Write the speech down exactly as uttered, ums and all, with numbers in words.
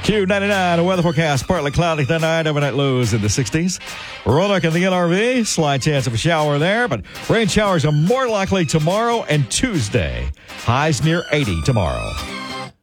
Q ninety-nine, a weather forecast. Partly cloudy tonight, overnight lows in the sixties. Roanoke and the N R V, slight chance of a shower there, but rain showers are more likely tomorrow and Tuesday. Highs near eighty tomorrow.